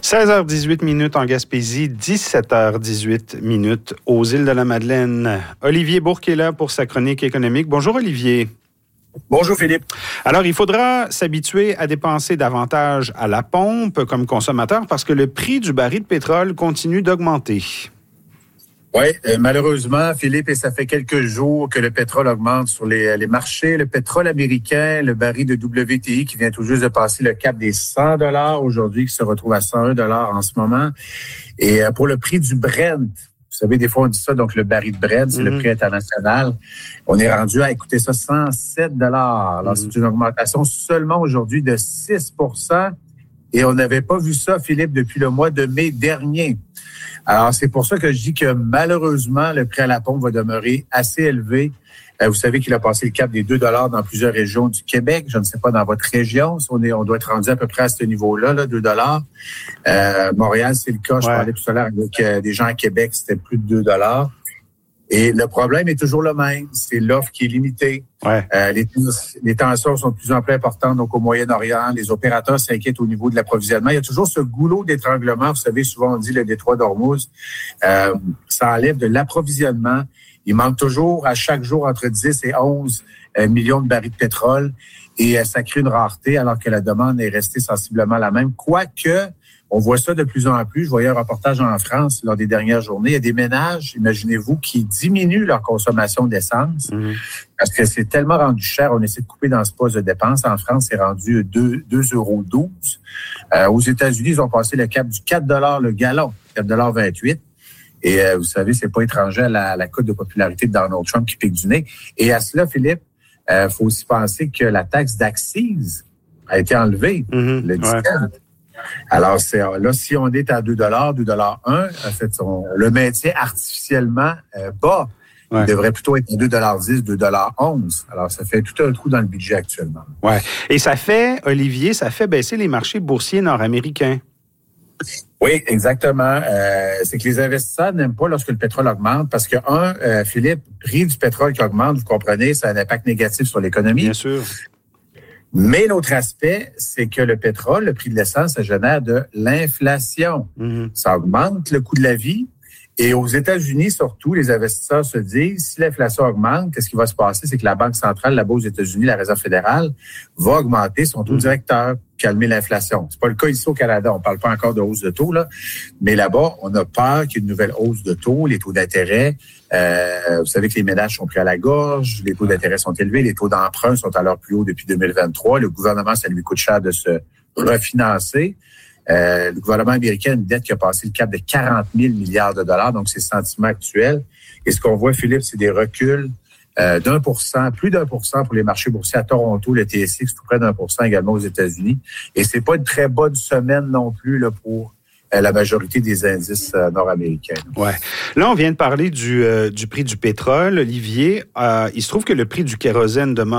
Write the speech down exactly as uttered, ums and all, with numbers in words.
seize heures dix-huit minutes en Gaspésie, dix-sept heures dix-huit minutes aux îles de la Madeleine. Olivier Bourque est là pour sa chronique économique. Bonjour Olivier. Bonjour Philippe. Alors, il faudra s'habituer à dépenser davantage à la pompe comme consommateur parce que le prix du baril de pétrole continue d'augmenter. Oui, euh, malheureusement, Philippe, et ça fait quelques jours que le pétrole augmente sur les, les marchés. Le pétrole américain, le baril de W T I qui vient tout juste de passer le cap des cent dollars aujourd'hui, qui se retrouve à cent un dollars en ce moment. Et euh, pour le prix du Brent, vous savez, des fois on dit ça, donc le baril de Brent, c'est mm-hmm. le prix international. On est rendu à écouter ça cent sept dollars. Alors, mm-hmm. c'est une augmentation seulement aujourd'hui de six pour cent. Et on n'avait pas vu ça, Philippe, depuis le mois de mai dernier. Alors, c'est pour ça que je dis que malheureusement, le prix à la pompe va demeurer assez élevé. Euh, vous savez qu'il a passé le cap des deux dollars dans plusieurs régions du Québec. Je ne sais pas dans votre région, si on, est, on doit être rendu à peu près à ce niveau-là, là, deux dollars. Euh, Montréal, c'est le cas. Je ouais. parlais tout à l'heure avec euh, des gens à Québec, c'était plus de deux dollars. Et le problème est toujours le même, c'est l'offre qui est limitée. Ouais. Euh, les, les tensions sont de plus en plus importantes donc au Moyen-Orient. Les opérateurs s'inquiètent au niveau de l'approvisionnement. Il y a toujours ce goulot d'étranglement. Vous savez, souvent on dit le détroit d'Ormuz. Euh, ça enlève de l'approvisionnement. Il manque toujours à chaque jour entre dix et onze euh, millions de barils de pétrole. Et euh, ça crée une rareté alors que la demande est restée sensiblement la même. Quoique, on voit ça de plus en plus. Je voyais un reportage en France lors des dernières journées. Il y a des ménages, imaginez-vous, qui diminuent leur consommation d'essence mmh. parce que c'est tellement rendu cher. On essaie de couper dans ce poste de dépense. En France, c'est rendu deux euros douze. Euh, aux États-Unis, ils ont passé le cap du quatre dollars le gallon, quatre dollars vingt-huit. Et euh, vous savez, c'est pas étranger à la, la cote de popularité de Donald Trump qui pique du nez. Et à cela, Philippe, il euh, faut aussi penser que la taxe d'accise a été enlevée mmh. le dix-sept. Ouais. Alors, c'est, là, si on est à deux dollars, deux dollars un, en fait, on le maintient artificiellement euh, bas. Ouais. Il devrait plutôt être à deux dollars dix, deux dollars onze. Alors, ça fait tout un trou dans le budget actuellement. Ouais. Et ça fait, Olivier, ça fait baisser les marchés boursiers nord-américains. Oui, exactement. Euh, c'est que les investisseurs n'aiment pas lorsque le pétrole augmente parce que, un, euh, Philippe, le prix du pétrole qui augmente, vous comprenez, ça a un impact négatif sur l'économie. Bien sûr. Mais l'autre aspect, c'est que le pétrole, le prix de l'essence, ça génère de l'inflation. Mm-hmm. Ça augmente le coût de la vie. Et aux États-Unis, surtout, les investisseurs se disent, si l'inflation augmente, qu'est-ce qui va se passer? C'est que la Banque centrale, là-bas aux États-Unis, la Réserve fédérale, va augmenter son taux mm-hmm. directeur pour calmer l'inflation. C'est pas le cas ici au Canada. On parle pas encore de hausse de taux, là. Mais là-bas, on a peur qu'il y ait une nouvelle hausse de taux, les taux d'intérêt. Euh, vous savez que les ménages sont pris à la gorge, les taux d'intérêt sont élevés, les taux d'emprunt sont à leur plus haut depuis deux mille vingt-trois. Le gouvernement, ça lui coûte cher de se refinancer. Euh, le gouvernement américain a une dette qui a passé le cap de quarante mille milliards de dollars, donc c'est le sentiment actuel. Et ce qu'on voit, Philippe, c'est des reculs euh, d'un pour cent, plus d'un pour cent pour les marchés boursiers à Toronto, le T S X, tout près d'un pour cent également aux États-Unis. Et c'est pas une très bonne semaine non plus là pour euh, la majorité des indices euh, nord-américains. Ouais. Là, on vient de parler du, euh, du prix du pétrole, Olivier. Euh, il se trouve que le prix du kérosène demeure